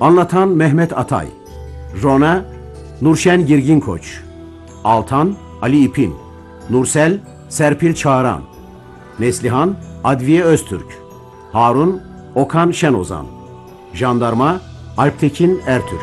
Anlatan Mehmet Atay. Rona Nurşen Girginkoç. Altan Ali İpin. Nursel Serpil Çağran. Neslihan Adviye Öztürk. Harun Okan Şenozan. Jandarma Alptekin Ertürk.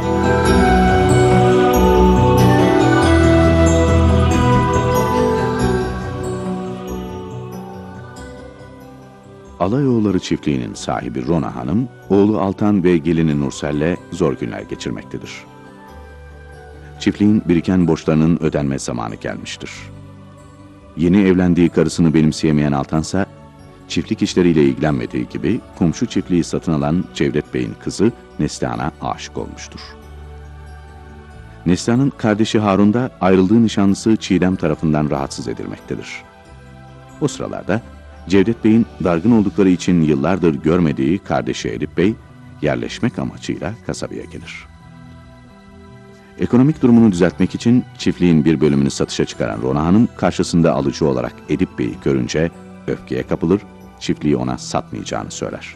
Alayoğulları çiftliğinin sahibi Rona Hanım, oğlu Altan ve gelini Nursel'le zor günler geçirmektedir. Çiftliğin biriken borçlarının ödenme zamanı gelmiştir. Yeni evlendiği karısını benimseyemeyen Altansa, çiftlik işleriyle ilgilenmediği gibi komşu çiftliği satın alan Cevdet Bey'in kızı Neslihan'a aşık olmuştur. Neslihan'ın kardeşi Harun da ayrıldığı nişanlısı Çiğdem tarafından rahatsız edilmektedir. O sıralarda Cevdet Bey'in dargın oldukları için yıllardır görmediği kardeşi Edip Bey, yerleşmek amacıyla kasabaya gelir. Ekonomik durumunu düzeltmek için çiftliğin bir bölümünü satışa çıkaran Rona Hanım, karşısında alıcı olarak Edip Bey'i görünce öfkeye kapılır, çiftliği ona satmayacağını söyler.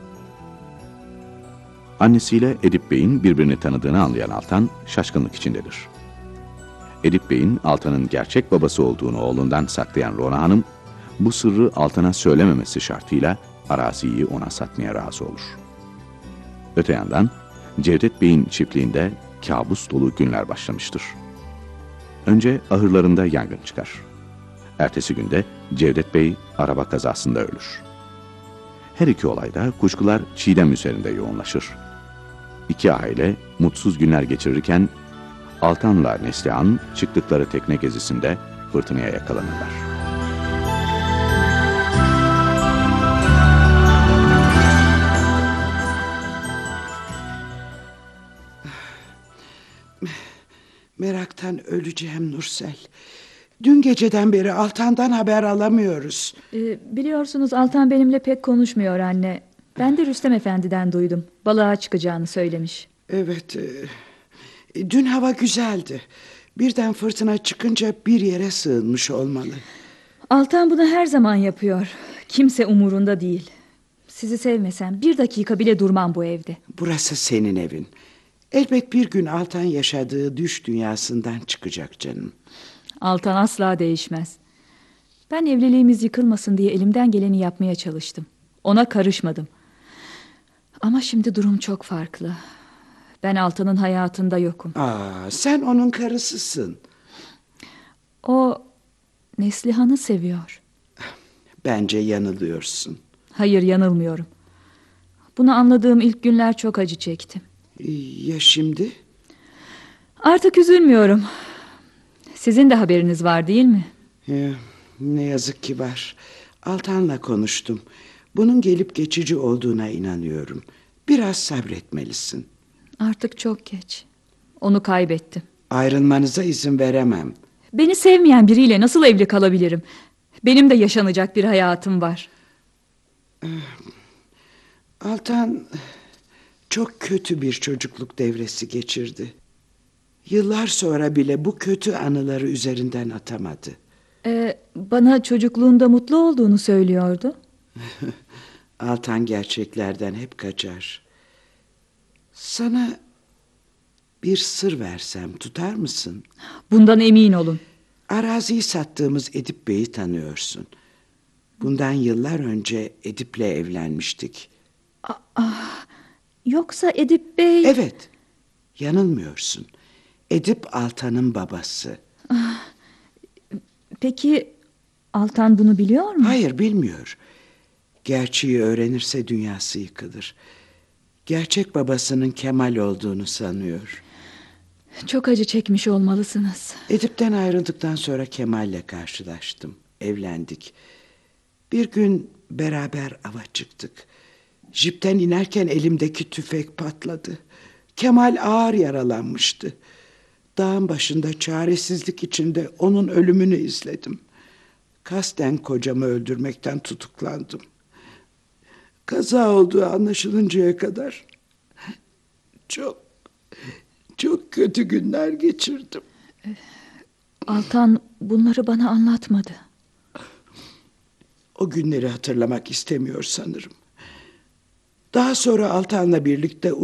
Annesiyle Edip Bey'in birbirini tanıdığını anlayan Altan, şaşkınlık içindedir. Edip Bey'in Altan'ın gerçek babası olduğunu oğlundan saklayan Rona Hanım, bu sırrı Altan'a söylememesi şartıyla araziyi ona satmaya razı olur. Öte yandan Cevdet Bey'in çiftliğinde kabus dolu günler başlamıştır. Önce ahırlarında yangın çıkar. Ertesi günde Cevdet Bey araba kazasında ölür. Her iki olayda kuşkular Çiğdem üzerinde yoğunlaşır. İki aile mutsuz günler geçirirken Altan'la Neslihan çıktıkları tekne gezisinde fırtınaya yakalanırlar. Meraktan öleceğim Nursel. Dün geceden beri Altan'dan haber alamıyoruz. Biliyorsunuz Altan benimle pek konuşmuyor anne. Ben de Rüstem Efendi'den duydum. Balığa çıkacağını söylemiş. Evet. Dün hava güzeldi. Birden fırtına çıkınca bir yere sığınmış olmalı. Altan bunu her zaman yapıyor. Kimse umurunda değil. Sizi sevmesem bir dakika bile durmam bu evde. Burası senin evin. Elbet bir gün Altan yaşadığı düş dünyasından çıkacak canım. Altan asla değişmez. Ben evliliğimiz yıkılmasın diye elimden geleni yapmaya çalıştım. Ona karışmadım. Ama şimdi durum çok farklı. Ben Altan'ın hayatında yokum. Sen onun karısısın. O Neslihan'ı seviyor. Bence yanılıyorsun. Hayır, yanılmıyorum. Bunu anladığım ilk günler çok acı çektim. Ya şimdi? Artık üzülmüyorum. Sizin de haberiniz var değil mi? Ne yazık ki var. Altan'la konuştum. Bunun gelip geçici olduğuna inanıyorum. Biraz sabretmelisin. Artık çok geç. Onu kaybettim. Ayrılmanıza izin veremem. Beni sevmeyen biriyle nasıl evli kalabilirim? Benim de yaşanacak bir hayatım var. Altan çok kötü bir çocukluk devresi geçirdi. Yıllar sonra bile bu kötü anıları üzerinden atamadı. Bana çocukluğunda mutlu olduğunu söylüyordu. Altan gerçeklerden hep kaçar. Sana bir sır versem tutar mısın? Bundan emin olun. Araziyi sattığımız Edip Bey'i tanıyorsun. Bundan yıllar önce Edip'le evlenmiştik. Yoksa Edip Bey... Evet, yanılmıyorsun. Edip Altan'ın babası. Peki Altan bunu biliyor mu? Hayır, bilmiyor. Gerçeği öğrenirse dünyası yıkılır. Gerçek babasının Kemal olduğunu sanıyor. Çok acı çekmiş olmalısınız. Edip'ten ayrıldıktan sonra Kemal'le karşılaştım. Evlendik. Bir gün beraber ava çıktık. Jipten inerken elimdeki tüfek patladı. Kemal ağır yaralanmıştı. Dağın başında çaresizlik içinde onun ölümünü izledim. Kasten kocamı öldürmekten tutuklandım. Kaza olduğu anlaşılıncaya kadar çok kötü günler geçirdim. Altan bunları bana anlatmadı. O günleri hatırlamak istemiyor sanırım. Daha sonra Altan'la birlikte